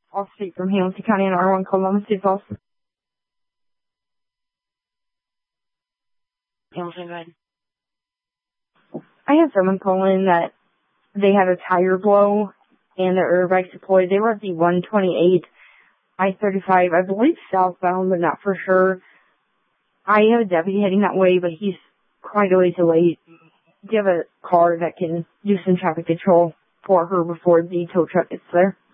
off state from Hamilton County and R1 Columbus City Falls. Hamilton, go ahead. I had someone call in that they had a tire blow and their airbags deployed. They were at the 128 I-35, I believe southbound, but not for sure. I have a deputy heading that way, but he's quite a ways away. Do you have a car that can do some traffic control for her before the tow truck gets there?